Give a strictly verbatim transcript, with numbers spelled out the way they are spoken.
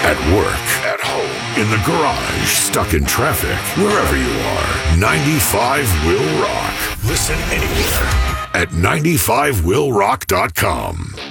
at work, at home, in the garage, stuck in traffic, wherever you are, ninety-five will rock. Listen anywhere at ninety five will rock dot com.